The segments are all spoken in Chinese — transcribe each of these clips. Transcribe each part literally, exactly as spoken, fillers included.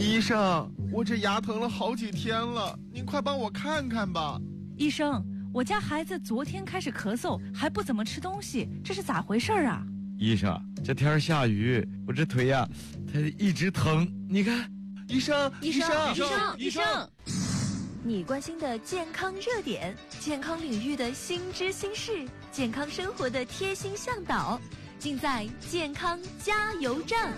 医生，我这牙疼了好几天了，您快帮我看看吧。 医生，我家孩子昨天开始咳嗽，还不怎么吃东西，这是咋回事啊？ 医生，这天下雨，我这腿呀、啊，它一直疼。你看， 医生， 医生， 医生， 医生，你关心的健康热点，健康领域的新知新事，健康生活的贴心向导，尽在健康加油站。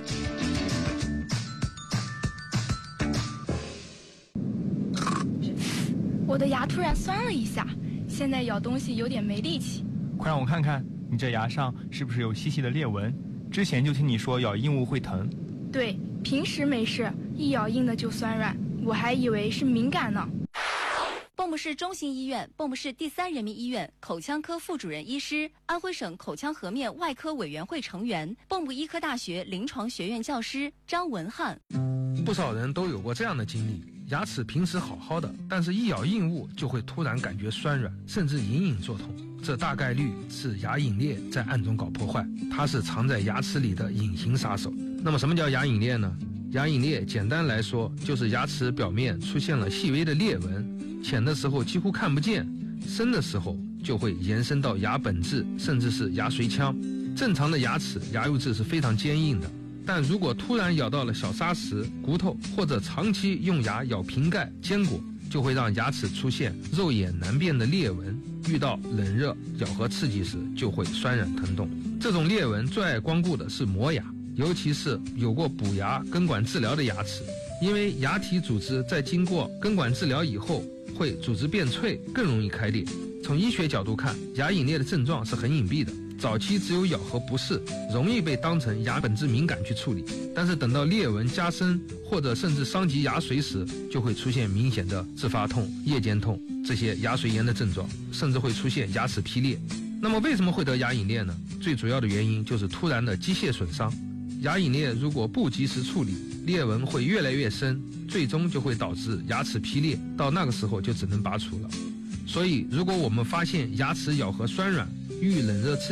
我的牙突然酸了一下，现在咬东西有点没力气。 快让我看看，你这牙上是不是有细细的裂纹？之前就听你说咬硬物会疼。 对，平时没事，一咬硬的就酸软，我还以为是敏感呢。 蚌埠市中心医院、蚌埠市第三人民医院口腔科副主任医师，安徽省口腔颌面外科委员会成员，蚌埠医科大学临床学院教师张文翰。 不少人都有过这样的经历，牙齿平时好好的，但是一咬硬物就会突然感觉酸软，甚至隐隐作痛。这大概率是牙隐裂在暗中搞破坏，它是藏在牙齿里的隐形杀手。那么什么叫牙隐裂呢？牙隐裂简单来说就是牙齿表面出现了细微的裂纹，浅的时候几乎看不见，深的时候就会延伸到牙本质，甚至是牙髓腔。正常的牙齿牙釉质是非常坚硬的，但如果突然咬到了小砂石、骨头，或者长期用牙咬瓶盖、坚果，就会让牙齿出现肉眼难辨的裂纹，遇到冷热、咬合刺激时就会酸软疼痛。这种裂纹最爱光顾的是磨牙，尤其是有过补牙、根管治疗的牙齿，因为牙体组织在经过根管治疗以后会组织变脆，更容易开裂。从医学角度看，牙隐裂的症状是很隐蔽的，早期只有咬合不适，容易被当成牙本质敏感去处理，但是等到裂纹加深或者甚至伤及牙髓时，就会出现明显的自发痛、夜间痛这些牙髓炎的症状，甚至会出现牙齿劈裂。那么为什么会得牙隐裂呢？最主要的原因就是突然的机械损伤。牙隐裂如果不及时处理，裂纹会越来越深，最终就会导致牙齿劈裂，到那个时候就只能拔除了。所以如果我们发现牙齿咬合酸软，遇冷热刺